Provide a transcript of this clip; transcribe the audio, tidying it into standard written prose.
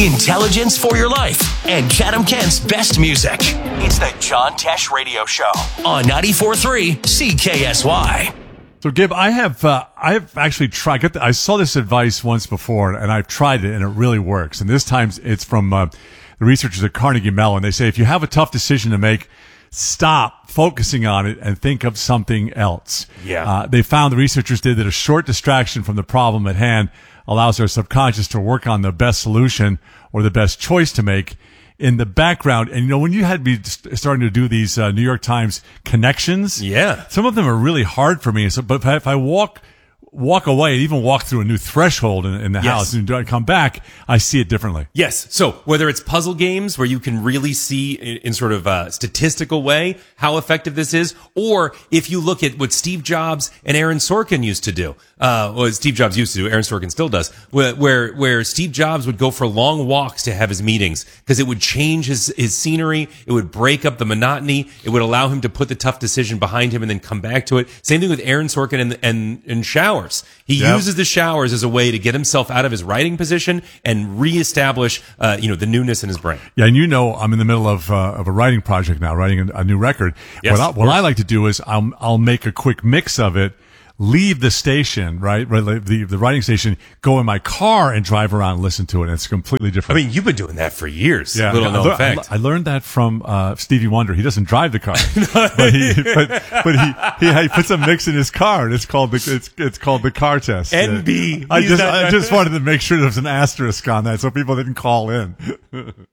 intelligence for your life, and Chatham Kent's best music. It's the John Tesh Radio Show on 94.3 CKSY. So, Gib, I have actually tried. I saw this advice once before, and I've tried it, and it really works. And this time, it's from the researchers at Carnegie Mellon. They say if you have a tough decision to make, stop focusing on it and think of something else. Yeah. They found, the researchers did, that a short distraction from the problem at hand allows our subconscious to work on the best solution or the best choice to make in the background. And, when you had me starting to do these New York Times connections, Yeah. some of them are really hard for me. So, but if I walk away, even walk through a new threshold in the house and I come back, I see it differently. Yes. So whether it's puzzle games where you can really see in sort of a statistical way how effective this is, or if you look at what Steve Jobs and Aaron Sorkin used to do, Steve Jobs used to do, Aaron Sorkin still does, where Steve Jobs would go for long walks to have his meetings because it would change his scenery. It would break up the monotony. It would allow him to put the tough decision behind him and then come back to it. Same thing with Aaron Sorkin and showers. He uses the showers as a way to get himself out of his writing position and reestablish, the newness in his brain. Yeah, and I'm in the middle of a writing project now, writing a new record. Yes, what I like to do is I'll make a quick mix of it, leave the station, right, the writing station, go in my car and drive around and listen to it. And it's completely different. I mean, you've been doing that for years. Yeah, Little known fact. I learned that from Stevie Wonder. He doesn't drive the car, but he puts a mix in his car, and it's called the car test. NB. I just wanted to make sure there was an asterisk on that so people didn't call in.